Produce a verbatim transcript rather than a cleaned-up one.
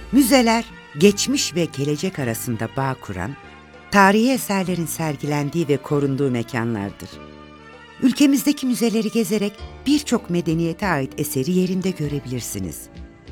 Müzeler, geçmiş ve gelecek arasında bağ kuran, tarihi eserlerin sergilendiği ve korunduğu mekanlardır. Ülkemizdeki müzeleri gezerek birçok medeniyete ait eseri yerinde görebilirsiniz.